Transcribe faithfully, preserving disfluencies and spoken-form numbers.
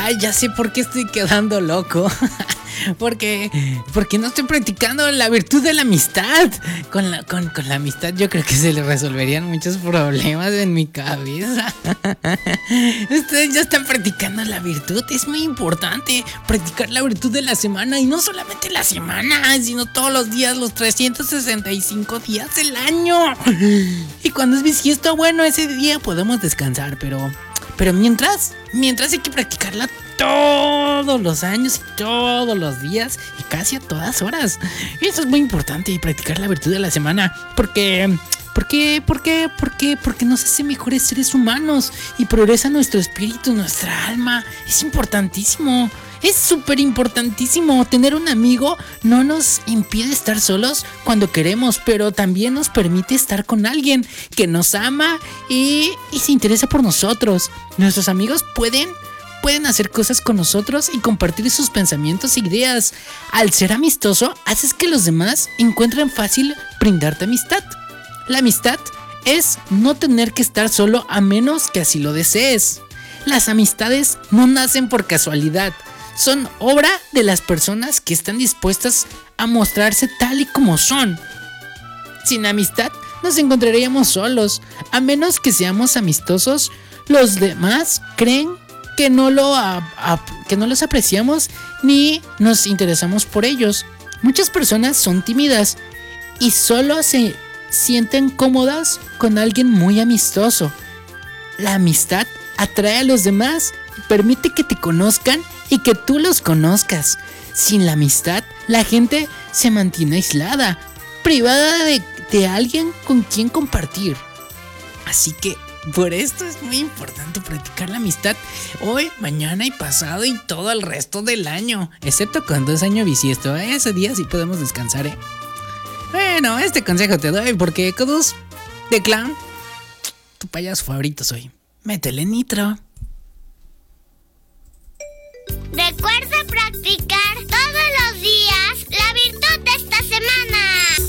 Ay, ya sé por qué estoy quedando loco. Porque, porque no estoy practicando la virtud de la amistad. Con la, con, con la amistad yo creo que se le resolverían muchos problemas en mi cabeza. Ustedes ya están practicando la virtud. Es muy importante practicar la virtud de la semana. Y no solamente la semana, sino todos los días, los trescientos sesenta y cinco días del año. Y cuando es bisiesto, bueno, ese día podemos descansar. Pero, pero mientras, mientras hay que practicarla todos los años y todos los días y casi a todas horas. Y eso es muy importante, y practicar la virtud de la semana. Porque, ¿por qué? ¿Por qué? ¿Por qué? Porque nos hace mejores seres humanos y progresa nuestro espíritu, nuestra alma. Es importantísimo. Es súper importantísimo. Tener un amigo no nos impide estar solos cuando queremos, pero también nos permite estar con alguien que nos ama y, y se interesa por nosotros. Nuestros amigos pueden Pueden hacer cosas con nosotros y compartir sus pensamientos e ideas. Al ser amistoso, haces que los demás encuentren fácil brindarte amistad. La amistad es no tener que estar solo a menos que así lo desees. Las amistades no nacen por casualidad. Son obra de las personas que están dispuestas a mostrarse tal y como son. Sin amistad, nos encontraríamos solos. A menos que seamos amistosos, los demás creen que no, lo a, a, que no los apreciamos ni nos interesamos por ellos. Muchas personas son tímidas y solo se sienten cómodas con alguien muy amistoso. La amistad atrae a los demás y permite que te conozcan y que tú los conozcas. Sin la amistad, la gente se mantiene aislada, privada de, de alguien con quien compartir. Así que por esto es muy importante practicar la amistad hoy, mañana y pasado y todo el resto del año. Excepto cuando es año bisiesto, ¿eh? Ese día sí podemos descansar, ¿eh? Bueno, este consejo te doy porque Kudus de Clown, tu payaso favorito soy. Métele nitro. Recuerda practicar